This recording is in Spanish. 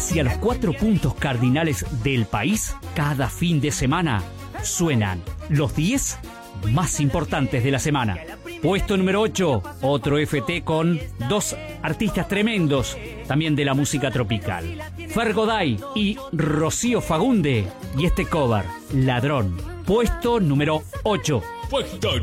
hacia los 4 puntos cardinales del país, cada fin de semana suenan los 10 más importantes de la semana. Puesto número 8, otro FT con 2 artistas tremendos, también de la música tropical. Fer Goday y Rocío Fagunde, y este cover, Ladrón. Puesto número 8. Puesto